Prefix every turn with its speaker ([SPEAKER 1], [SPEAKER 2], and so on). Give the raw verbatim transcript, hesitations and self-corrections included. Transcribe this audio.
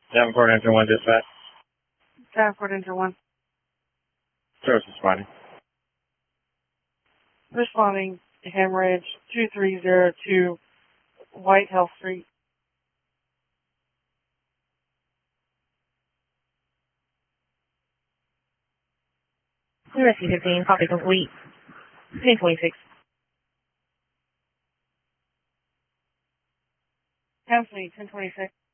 [SPEAKER 1] Davenport Enter one dispatch.
[SPEAKER 2] Davenport Enter one.
[SPEAKER 1] Service responding.
[SPEAKER 2] Responding to hemorrhage two three zero two Whitehall Street.
[SPEAKER 3] Rescue fifteen, copy complete. ten twenty-six.
[SPEAKER 2] Counseling ten twenty-six.